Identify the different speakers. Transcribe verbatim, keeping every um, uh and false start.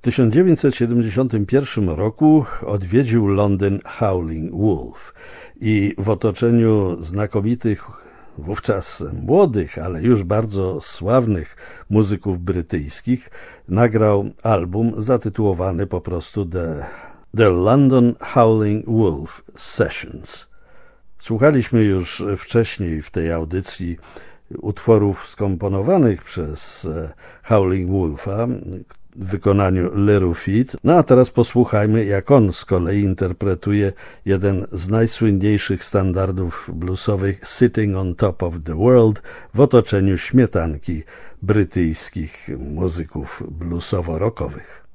Speaker 1: tysiąc dziewięćset siedemdziesiątym pierwszym roku odwiedził Londyn Howlin' Wolf i w otoczeniu znakomitych, wówczas młodych, ale już bardzo sławnych muzyków brytyjskich nagrał album zatytułowany po prostu The, The London Howlin' Wolf Sessions. Słuchaliśmy już wcześniej w tej audycji utworów skomponowanych przez Howlin' Wolfa w wykonaniu Little Feat. No a teraz posłuchajmy, jak on z kolei interpretuje jeden z najsłynniejszych standardów bluesowych Sitting on Top of the World w otoczeniu śmietanki brytyjskich muzyków bluesowo-rockowych.